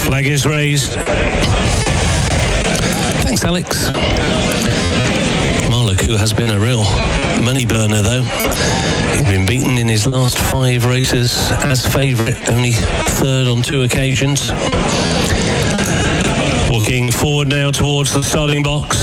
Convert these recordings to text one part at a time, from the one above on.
Flag is raised. Thanks, Alex. Marlaku has been a real money burner, though. He's been beaten in his last 5 races as favourite, only third on 2 occasions. Walking forward now towards the starting box.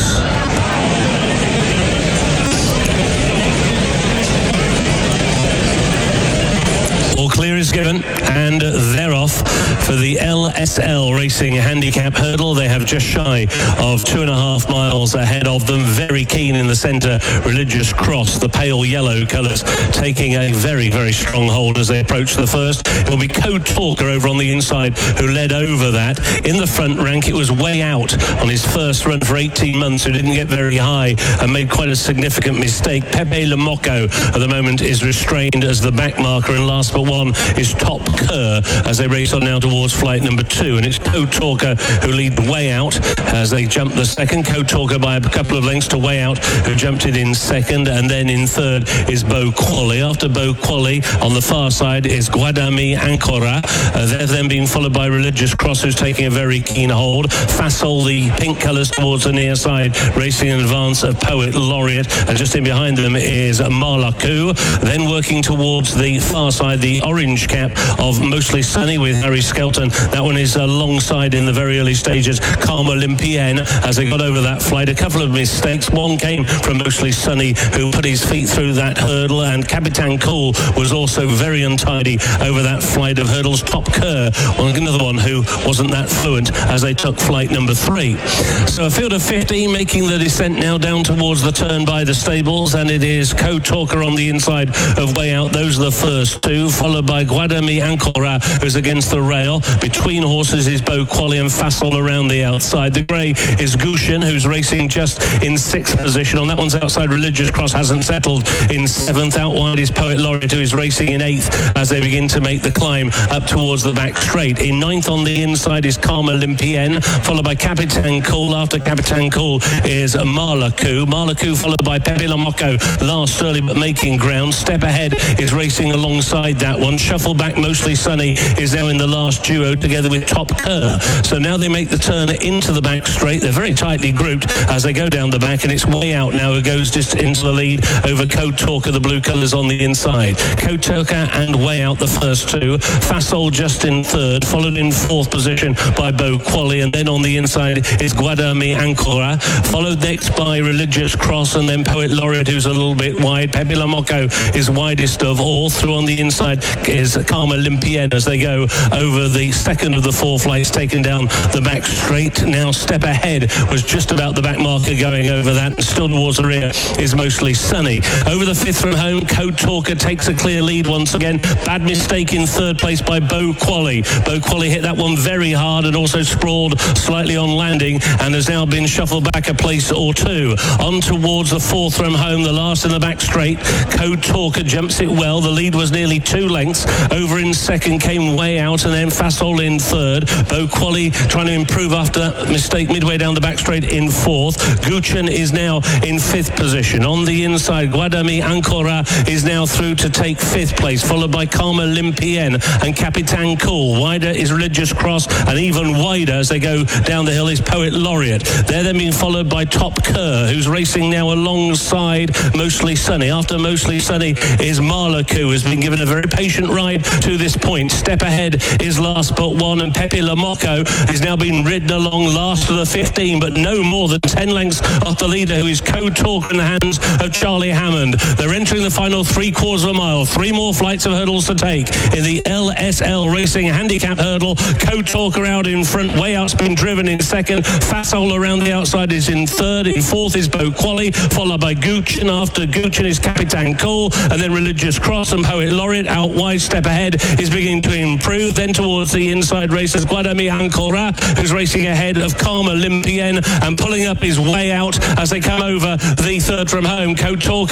All clear is given, and they're off for the LSL Racing Handicap Hurdle. They have just shy of 2.5 miles ahead of them. Very keen in the centre, Religious Cross, the pale yellow colours, taking a very, very strong hold as they approach the first. It will be Code Talker over on the inside who led over that. In the front rank, it was Way Out on his first run for 18 months, who didn't get very high and made quite a significant mistake. Pepe Le Mocco at the moment is restrained as the back marker, and last but one is Top Kerr as they race on now towards flight number 2, and it's Code Talker who lead Way Out as they jump the second. Code Talker by a couple of lengths to Way Out, who jumped it in second, and then in third is Bo Quali. After Bo Quali on the far side is Guadami Ancora. They've then been followed by Religious Cross, who's taking a very keen hold. Fasol, the pink colours towards the near side, racing in advance of Poet Laureate, and just in behind them is Marlaku. Then working towards the far side, the orange cap of Mostly Sunny with Harry Skelton. That one is alongside in the very early stages Calm Olympienne as they got over that flight. A couple of mistakes. One came from Mostly Sunny, who put his feet through that hurdle, and Capitan Cool was also very untidy over that flight of hurdles. Top Kerr, another one who wasn't that fluent as they took flight number 3. So a field of 15 making the descent now down towards the turn by the stables, and it is Code Talker on the inside of Way Out. Those are the first 2, followed by Guadami Ancora, who's against the rail. Between horses is Bo Quali and Fasol around the outside. The grey is Gushin, who's racing just in 6th position. On that one's outside, Religious Cross hasn't settled in 7th. Out wide is Poet Laureate, who is racing in 8th as they begin to make the climb up towards the back straight. In 9th on the inside is Calm Olympienne, followed by Capitan Cool. After Capitan Cool is Marlaku. Marlaku followed by Pepe Le Mocco, last early but making ground. Step Ahead is racing alongside that one. Shuffle Back Mostly Sunny is now in the last duo together with Top Kerr. So now they make the turn into the back straight. They're very tightly grouped as they go down the back, and it's Way Out now who goes just into the lead over Code Talker, the blue colours on the inside. Code Talker and Way Out the first 2. Fasol just in 3rd, followed in 4th position by Bo Quali, and then on the inside is Guadami Ancora, followed next by Religious Cross, and then Poet Laureate, who's a little bit wide. Pepe Le Mocco is widest of all. Through on the inside is Calm Olympienne as they go over the second of the 4 flights taken down the back straight. Now Step Ahead was just about the back marker going over that, and still towards the rear is Mostly Sunny. Over the 5th from home, Code Talker takes a clear lead once again. Bad mistake in 3rd place by Bo Quali. Bo Quali hit that one very hard and also sprawled slightly on landing, and has now been shuffled back a place or 2. On towards the 4th from home, the last in the back straight. Code Talker jumps it well. The lead was nearly 2 lengths. Over in 2nd came Way Out, and then Fasol in 3rd. Bo Quali trying to improve after that mistake midway down the back straight in 4th. Guchin is now in 5th position. On the inside, Guadami Ancora is now through to take 5th place, followed by Calm Olympienne and Capitan Cool. Wider is Religious Cross, and even wider as they go down the hill is Poet Laureate. They're then being followed by Top Kerr, who's racing now alongside Mostly Sunny. After Mostly Sunny is Marlaku, who's been given a very patient ride to this point. Step Ahead is last but one, and Pepe Le Mocco is now being ridden along last of the 15, but no more than 10 lengths off the leader, who is Code Talker in the hands of Charlie Hammond. They're entering the final 3/4 of a mile. 3 more flights of hurdles to take in the LSL Racing Handicap Hurdle. Code Talker out in front. Way Out's been driven in 2nd. Fasol around the outside is in 3rd. In 4th is Bo Quali, followed by Guchin. After Guchin is Capitan Cool, and then Religious Cross and Poet Laureate. Out wide, Step Ahead is beginning to improve. Then towards the inside races, Guadami Ancora, who's racing ahead of Calm Olympienne and pulling up his Way Out as they come over the 3rd from home. Code Talker